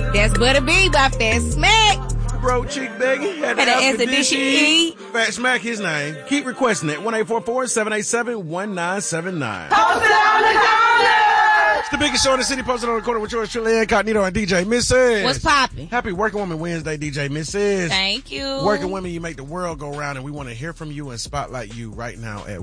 That's Butter B by Fat Smack. Broke Chick Begging. Had Had an expedition E. Fat Smack his name. Keep requesting it. 1-844-787-1979. Posted on the corner. It's the biggest show in the city, posted on the corner with yours truly, Incognito and DJ Mrs. What's poppin'? Happy Working Woman Wednesday, DJ Mrs. Thank you. Working Women, you make the world go round, and we want to hear from you and spotlight you right now at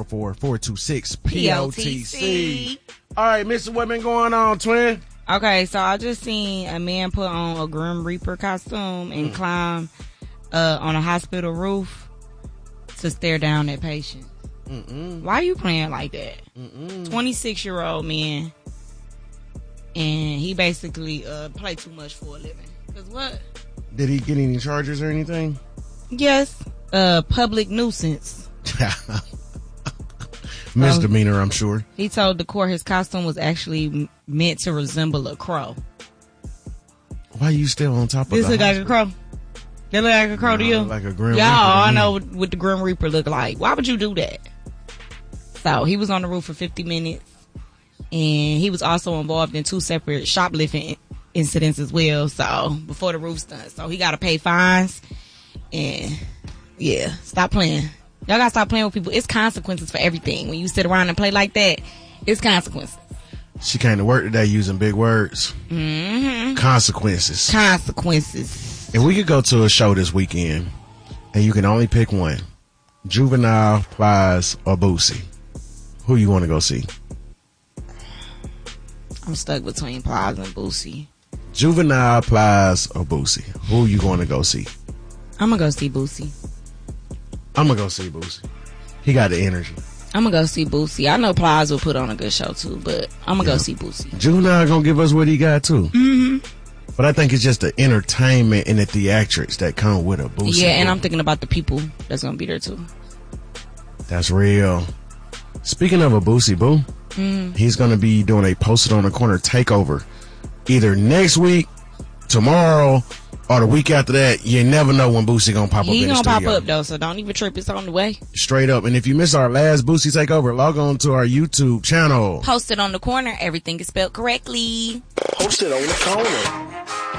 1-844-426-POTC. All right, Mrs. What been going on, twin? Okay, so I just seen a man put on a Grim Reaper costume and climb on a hospital roof to stare down at patients. Why are you playing like that? 26-year-old man, and he basically play too much for a living. Cause what? Did he get any charges or anything? Yes, public nuisance. Misdemeanor, I'm sure. He told the court his costume was actually meant to resemble a crow. Why are you still on top of This the look like a crow? That look like a crow to you? Like a Grim Y'all, Reaper. I know what the Grim Reaper look like. Why would you do that? So he was on the roof for 50 minutes, and he was also involved in 2 separate shoplifting incidents as well. So before the roof stunt, so he got to pay fines. And yeah, stop playing. Y'all gotta stop playing with people. It's consequences for everything. When you sit around and play like that, it's consequences. She came to work today using big words. Consequences. Consequences. If we could go to a show this weekend, and you can only pick one, Juvenile, Plies, or Boosie, who you want to go see? I'm stuck between Plies and Boosie. Juvenile, Plies, or Boosie, who you going to go see? I'm gonna go see Boosie. I'm gonna go see Boosie. He got the energy. I'm gonna go see Boosie. I know Plies will put on a good show too, but I'm gonna go see Boosie. Juvenile gonna give us what he got too. But I think it's just the entertainment and the theatrics that come with a Boosie. Yeah, and I'm thinking about the people that's gonna be there too. That's real. Speaking of a Boosie Boo, he's gonna be doing a Posted on the Corner takeover either next week, tomorrow, or the week after that. You never know when Boosie gonna pop up in the studio. He gonna pop up though, so don't even trip. It's on the way. Straight up. And if you missed our last Boosie takeover, log on to our YouTube channel. Posted on the Corner. Everything is spelled correctly. Posted on the corner.